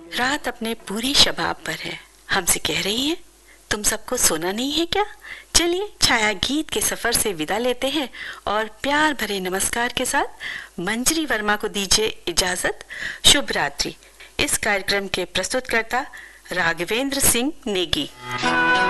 रात अपने पूरी शबाब पर है, हमसे कह रही है तुम सबको सोना नहीं है क्या? चलिए छाया गीत के सफर से विदा लेते हैं और प्यार भरे नमस्कार के साथ मंजरी वर्मा को दीजिए इजाजत। शुभ रात्रि। इस कार्यक्रम के प्रस्तुतकर्ता राघवेंद्र सिंह नेगी।